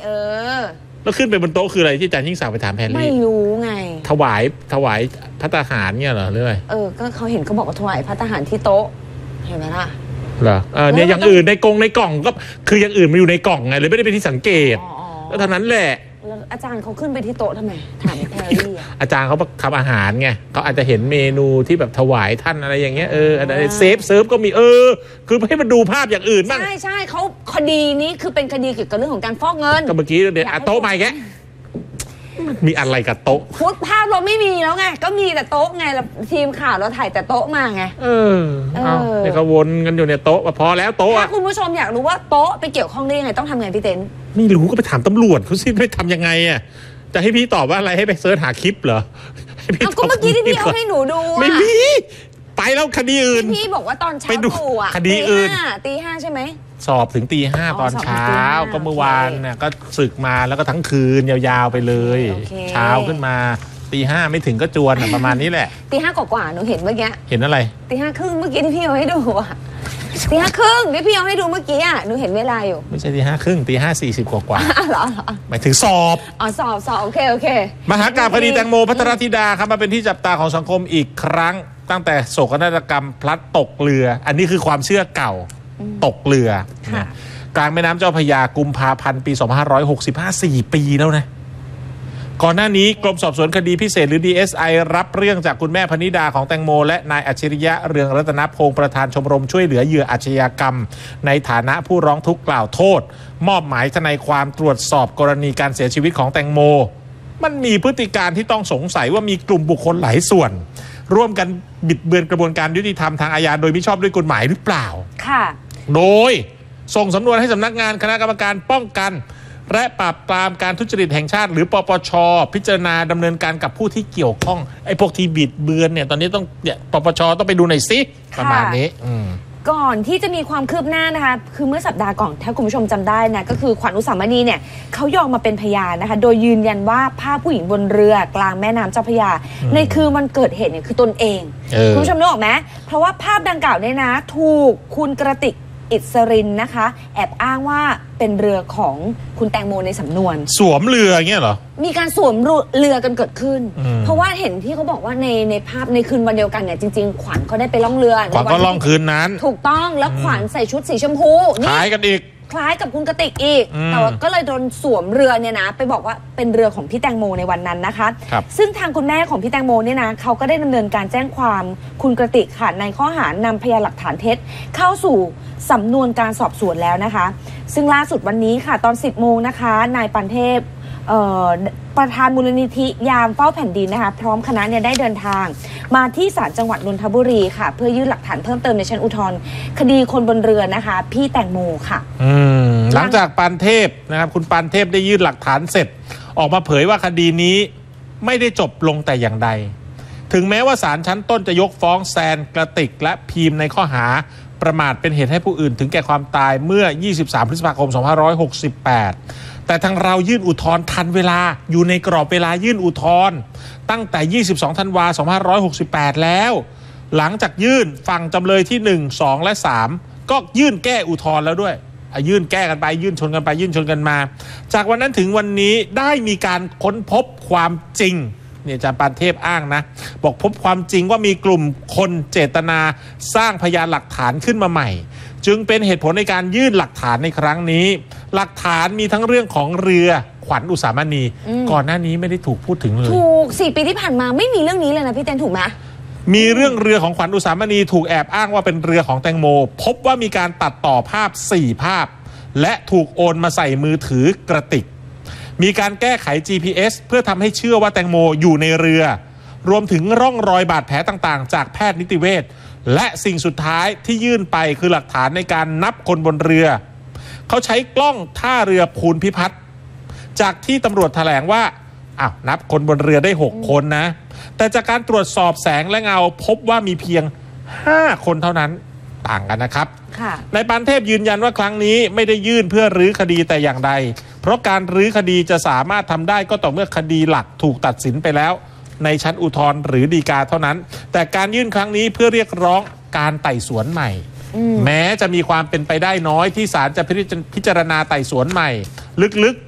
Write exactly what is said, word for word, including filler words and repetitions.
เออแล้วขึ้นไปบนโต๊ะคืออะไรที่อาจารย์ยิ่งศักดิ์ไปถามแพรรี่ไม่รู้ไงถวายถวายภัตตาหารเนี่ยเหรอหรืออะไรเออก็เขาเห็นเขาบอกว่าถวายภัตตาหารที่โต๊ะเห็นไหมล่ะเหรอเออเนี่ยอย่างอื่นในกรงในกล่องก็คืออย่างอื่นมันอยู่ในกล่องไงเลยไม่ได้เป็นที่สังเกตแล้วเท่านั้นแหละแล้วอาจารย์เขาขึ้นไปที่โต๊ะทำไมถามแพรรี่อาจารย์เขาทำอาหารไงเขาอาจจะเห็นเมนูที่แบบถวายท่านอะไรอย่างเงี้ยเอออะไรเซฟเซิร์ฟก็มีเออคือให้มันดูภาพอย่างอื่นบ้างใช่ใช่เขาคดีนี้คือเป็นคดีเกี่ยวกับเรื่องของการฟอกเงินก็เมื่อกี้เดี๋ยวโต๊ะใหม่แกมีอะไรกับโต๊ะฟุตภาพเราไม่มีแล้วไงก็มีแต่โต๊ะไงทีมข่าวเราถ่ายแต่โต๊ะมาไงเออเอาเนี่ยเขาวนกันอยู่เนี่ยโต๊ะพอแล้วโต๊ะถ้าคุณผู้ชมอยากรู้ว่าโต๊ะไปเกี่ยวข้องได้ยังไงต้องทำไงพี่เต้นไม่รู้ก็ไปถามตำรวจเขาสิไม่ทำยังไงอ่ะจะให้พี่ตอบว่าอะไรให้ไปเสิร์ชหาคลิปเหรอเอาก็เมื่อกี้ที่พี่เอาให้หนูดูไม่มีไปแล้วคดีอื่นพี่บอกว่าตอนเช้าตู่อ่ะคดีอื่นตีห้าใช่ไหมสอบถึงตีห้าตอนเช้าก็เมื่อวานเนี่ยก็ศึกมาแล้วก็ทั้งคืนยาวๆไปเลยเช้าขึ้นมาตีห้าไม่ถึงก็จวนประมาณนี้แหละตีห้ากว่าๆหนูเห็นเมื่อกี้เห็นอะไรตีห้าครึ่งเมื่อกี้ที่พี่เอาให้ดูอ่ะตีห้าครึ่งที่พี่เอาให้ดูเมื่อกี้อ่ะหนูเห็นเวลาอยู่ไม่ใช่ตีห้าครึ่งตีห้าสี่สิบกว่าๆเหรอหมายถึงสอบอ๋อสอบสอบโอเคโอเคมหากาพย์คดีแตงโมภัทรธิดาครับมาเป็นที่จับตาของสังคมอีกครั้งตั้งแต่โศกนาฏกรรมพลัดตกเรืออันนี้คือความเชื่อเก่าตกเรือกลางแม่น้ำเจ้าพระยากุมภาพันธ์ปีสองพันห้าร้อยหกสิบห้า สี่ปีแล้วนะก่อนหน้านี้กรมสอบสวนคดีพิเศษหรือ ดี เอส ไอ รับเรื่องจากคุณแม่พนิดาของแตงโมและนายอัจฉริยะเรืองรัตนพงศ์ประธานชมรมช่วยเหลือเหยื่ออาชญากรรมในฐานะผู้ร้องทุกข์กล่าวโทษมอบหมายทนายความตรวจสอบกรณีการเสียชีวิตของแตงโมมันมีพฤติการที่ต้องสงสัยว่ามีกลุ่มบุคคลหลายส่วนร่วมกันบิดเบือนกระบวนการยุติธรรมทางอาญาโดยมิชอบด้วยกฎหมายหรือเปล่าค่ะโดยส่งสำนวนให้สำนักงานคณะกรรมการป้องกันและปราบปรามการทุจริตแห่งชาติหรือปปช.พิจารณาดำเนินการกับผู้ที่เกี่ยวข้องไอ้พวกที่บิดเบือนเนี่ยตอนนี้ต้องเนี่ยปปช.ต้องไปดูหน่อยสิประมาณนี้ก่อนที่จะมีความคืบหน้านะคะคือเมื่อสัปดาห์ก่อนถ้าคุณผู้ชมจำได้นะก็คือขวัญอุสามณีเนี่ยเขายอมมาเป็นพยานนะคะโดยยืนยันว่าภาพผู้หญิงบนเรือกลางแม่น้ำเจ้าพระยาในคืนวันเกิดเหตุเนี่ยคือตนเองคุณผู้ชมนึกออกไหมเพราะว่าภาพดังกล่าวเนี่ยนะถูกคุณกระติกอิสรินนะคะแอบอ้างว่าเป็นเรือของคุณแตงโมในสำนวนสวมเรือเงี้ยเหรอมีการสวมเรือกันเกิดขึ้นเพราะว่าเห็นที่เขาบอกว่าในในภาพในคืนวันเดียวกันเนี่ยจริงๆขวัญเขาได้ไปล่องเรือขวัญก็ล่องคืนนั้นถูกต้องแล้วขวัญใส่ชุดสีชมพูคล้ายกันอีกคล้ายกับคุณกติกอีกแต่ว่าก็เลยโดนสวมเรือเนี่ยนะไปบอกว่าเป็นเรือของพี่แตงโมในวันนั้นนะคะซึ่งทางคุณแม่ของพี่แตงโมเนี่ยนะเขาก็ได้ดำเนินการแจ้งความคุณกติกค่ะในข้อหานำพยานหลักฐานเท็จเข้าสู่สำนวนการสอบสวนแล้วนะคะซึ่งล่าสุดวันนี้ค่ะตอนสิบโมงนะคะนายปันเทพประธานมูลนิธิยามเฝ้าแผ่นดินนะคะพร้อมคณะเนี่ยได้เดินทางมาที่ศาลจังหวัดนนทบุรีค่ะเพื่อยื่นหลักฐานเพิ่มเติมในชั้นอุทธรณ์คดีคนบนเรือนะคะพี่แตงโมค่ะหลังจากปันเทพนะครับคุณปันเทพได้ยื่นหลักฐานเสร็จออกมาเผยว่าคดีนี้ไม่ได้จบลงแต่อย่างใดถึงแม้ว่าศาลชั้นต้นจะยกฟ้องแซนกระติกและพีมในข้อหาประมาทเป็นเหตุให้ผู้อื่นถึงแก่ความตายเมื่อยี่สิบสามพฤษภาคมสองพันห้าร้อยหกสิบแปดแต่ทางเรายื่นอุทธรณ์ทันเวลาอยู่ในกรอบเวลายื่นอุทธรณ์ตั้งแต่ยี่สิบสองธันวาคมสองพันห้าร้อยหกสิบแปดแล้วหลังจากยื่นฝั่งจำเลยที่หนึ่ง สองและสามก็ยื่นแก้อุทธรณ์แล้วด้วยยื่นแก้กันไปยื่นชนกันไปยื่นชนกันมาจากวันนั้นถึงวันนี้ได้มีการค้นพบความจริงเนี่ยอาจารย์ปานเทพอ้างนะบอกพบความจริงว่ามีกลุ่มคนเจตนาสร้างพยานหลักฐานขึ้นมาใหม่จึงเป็นเหตุผลในการยื่นหลักฐานในครั้งนี้หลักฐานมีทั้งเรื่องของเรือขวัญอุสามณีก่อนหน้านี้ไม่ได้ถูกพูดถึงเลยถูกสี่ปีที่ผ่านมาไม่มีเรื่องนี้เลยนะพี่เต้นถูกไหมมีเรื่องเรือของขวัญอุสามณีถูกแอบอ้างว่าเป็นเรือของแตงโมพบว่ามีการตัดต่อภาพสี่ภาพและถูกโอนมาใส่มือถือกระติกมีการแก้ไข จี พี เอส เพื่อทำให้เชื่อว่าแตงโมอยู่ในเรือรวมถึงร่องรอยบาดแผลต่างๆจากแพทย์นิติเวชและสิ่งสุดท้ายที่ยื่นไปคือหลักฐานในการนับคนบนเรือเขาใช้กล้องท่าเรือภูลพิพัฒน์จากที่ตำรวจแถลงว่าอ้าวนับคนบนเรือได้หกคนนะแต่จากการตรวจสอบแสงและเงาพบว่ามีเพียงห้าคนเท่านั้นต่างกันนะครับนายปานเทพยืนยันว่าครั้งนี้ไม่ได้ยื่นเพื่อรื้อคดีแต่อย่างใดเพราะการรื้อคดีจะสามารถทำได้ก็ต่อเมื่อคดีหลักถูกตัดสินไปแล้วในชั้นอุทธรณ์หรือฎีกาเท่านั้นแต่การยื่นครั้งนี้เพื่อเรียกร้องการไต่สวนใหม่แม้จะมีความเป็นไปได้น้อยที่ศาลจะพิจารณาไต่สวนใหม่ลึก